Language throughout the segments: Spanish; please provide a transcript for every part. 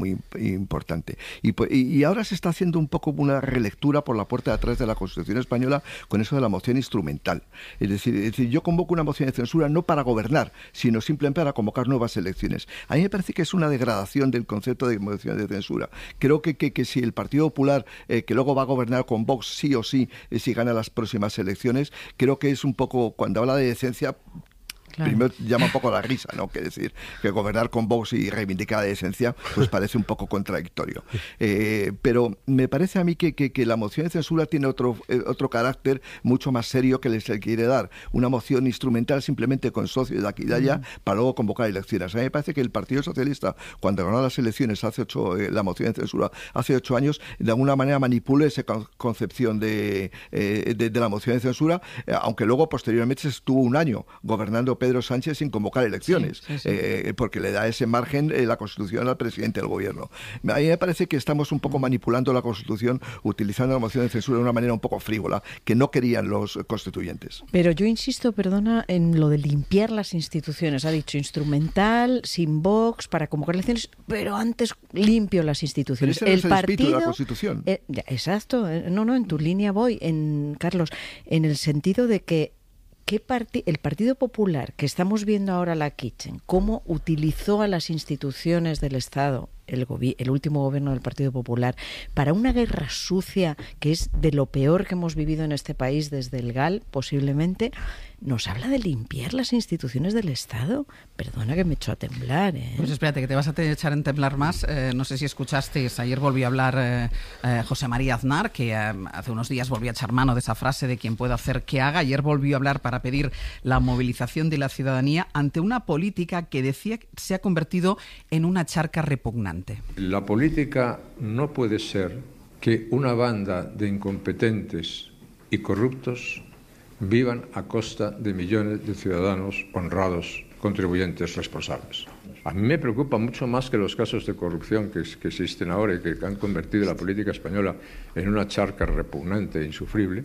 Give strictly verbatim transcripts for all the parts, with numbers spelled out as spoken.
muy importante. Y, y ahora se está haciendo un poco una relectura por la puerta de atrás de la Constitución española con eso de la moción instrumental. Es decir, es decir, yo convoco una moción de censura no para gobernar, sino simplemente para convocar nuevas elecciones. A mí me parece que es una degradación del concepto de moción de censura. Creo que, que, que si el Partido Popular, eh, que luego va a gobernar con Vox sí o sí, eh, si gana las próximas elecciones, creo que es un poco, cuando habla de decencia, claro, primero llama un poco a la risa, ¿no? Que decir, que gobernar con Vox y reivindicar la decencia, pues parece un poco contradictorio. Eh, pero me parece a mí que, que, que la moción de censura tiene otro, eh, otro carácter mucho más serio que les quiere dar. Una moción instrumental simplemente con socios de aquí y de allá, mm. para luego convocar elecciones. A mí me parece que el Partido Socialista, cuando ganó las elecciones hace ocho, eh, la moción de censura hace ocho años, de alguna manera manipula esa con, concepción de, eh, de, de la moción de censura, eh, aunque luego posteriormente estuvo un año gobernando Pedro Sánchez sin convocar elecciones, sí, sí, sí. Eh, porque le da ese margen eh, la Constitución al presidente del gobierno. A mí me parece que estamos un poco manipulando la Constitución utilizando la moción de censura de una manera un poco frívola, que no querían los constituyentes. Pero yo insisto, perdona, en lo de limpiar las instituciones. Ha dicho instrumental, sin Vox, para convocar elecciones, pero antes limpio las instituciones. Pero ese no es el el partido, espíritu de la Constitución. Eh, exacto, no, no, en tu línea voy, en Carlos, en el sentido de que ¿Qué parti- el Partido Popular, que estamos viendo ahora la Kitchen, cómo utilizó a las instituciones del Estado, el, gobi- el último gobierno del Partido Popular, para una guerra sucia que es de lo peor que hemos vivido en este país desde el G A L, posiblemente, nos habla de limpiar las instituciones del Estado? Perdona que me echo a temblar, ¿eh? Pues espérate, que te vas a te- echar en temblar más. Eh, no sé si escuchasteis, ayer volvió a hablar eh, eh, José María Aznar, que eh, hace unos días volvió a echar mano de esa frase de quien pueda hacer que haga. Ayer volvió a hablar para pedir la movilización de la ciudadanía ante una política que decía que se ha convertido en una charca repugnante. La política no puede ser que una banda de incompetentes y corruptos vivan a costa de millones de ciudadanos honrados, contribuyentes responsables. A mí me preocupa mucho más que los casos de corrupción que, que existen ahora y que han convertido la política española en una charca repugnante e insufrible.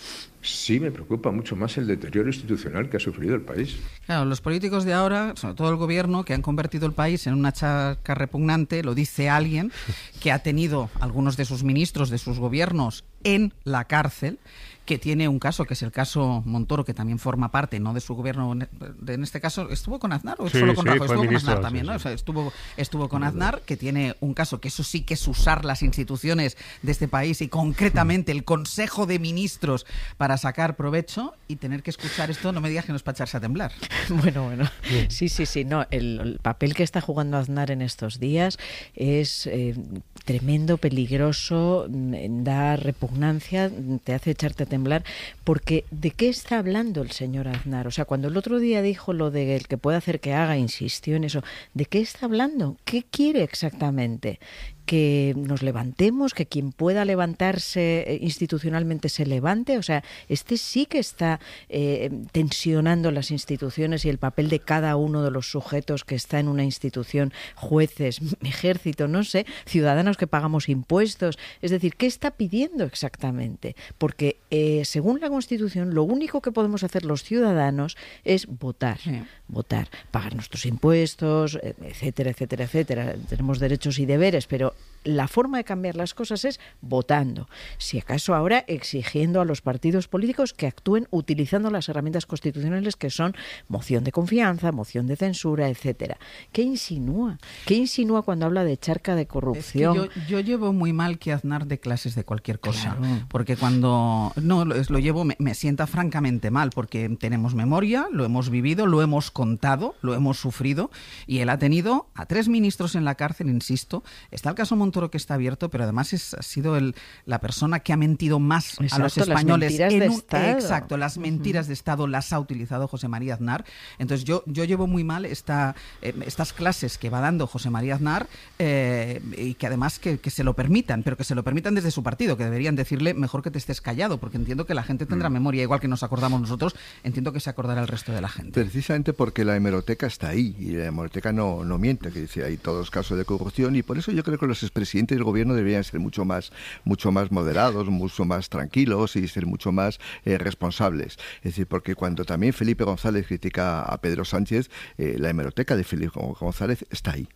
Sí me preocupa mucho más el deterioro institucional que ha sufrido el país. Claro, los políticos de ahora, sobre todo el gobierno, que han convertido el país en una charca repugnante, lo dice alguien que ha tenido algunos de sus ministros de sus gobiernos en la cárcel, que tiene un caso, que es el caso Montoro, que también forma parte, no de su gobierno, en este caso, ¿estuvo con Aznar o sí, solo con sí, Rajoy? Estuvo ministro, con Aznar también, sí, ¿no? sí. O sea, estuvo, estuvo con Aznar, que tiene un caso, que eso sí que es usar las instituciones de este país y concretamente el Consejo de Ministros para sacar provecho, y tener que escuchar esto, no me digas que no es para echarse a temblar. Bueno, bueno, sí, sí, sí, no, el, el papel que está jugando Aznar en estos días es eh, tremendo, peligroso, da repugnancia, te hace echarte a temblar, porque ¿de qué está hablando el señor Aznar? O sea, cuando el otro día dijo lo de el que puede hacer que haga, insistió en eso, ¿de qué está hablando? ¿Qué quiere exactamente? Que nos levantemos, que quien pueda levantarse institucionalmente se levante. O sea, este sí que está eh, tensionando las instituciones y el papel de cada uno de los sujetos que está en una institución, jueces, ejército, no sé, ciudadanos que pagamos impuestos. Es decir, ¿qué está pidiendo exactamente? Porque eh, según la Constitución, lo único que podemos hacer los ciudadanos es votar, sí. votar, pagar nuestros impuestos, etcétera, etcétera, etcétera. Tenemos derechos y deberes, pero la forma de cambiar las cosas es votando. Si acaso ahora exigiendo a los partidos políticos que actúen utilizando las herramientas constitucionales que son moción de confianza, moción de censura, etcétera. ¿Qué insinúa? ¿Qué insinúa cuando habla de charca de corrupción? Es que yo, yo llevo muy mal que Aznar dé clases de cualquier cosa, claro. porque cuando no lo, lo llevo me, me sienta francamente mal, porque tenemos memoria, lo hemos vivido, lo hemos contado, lo hemos sufrido, y él ha tenido a tres ministros en la cárcel, insisto. Está el caso Montoro, que está abierto, pero además es, ha sido el, la persona que ha mentido más exacto, a los españoles. Las mentiras en de un, Estado. Exacto, las mentiras uh-huh. de Estado las ha utilizado José María Aznar. Entonces yo, yo llevo muy mal esta, eh, estas clases que va dando José María Aznar, eh, y que además que, que se lo permitan, pero que se lo permitan desde su partido, que deberían decirle mejor que te estés callado, porque entiendo que la gente tendrá mm. memoria, igual que nos acordamos nosotros, entiendo que se acordará el resto de la gente. Precisamente porque la hemeroteca está ahí, y la hemeroteca no, no miente, que dice hay todos casos de corrupción, y por eso yo creo que los expresidentes del gobierno deberían ser mucho más, mucho más moderados, mucho más tranquilos y ser mucho más eh, responsables. Es decir, porque cuando también Felipe González critica a Pedro Sánchez, eh, la hemeroteca de Felipe González está ahí.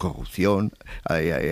corrupción, hay, hay,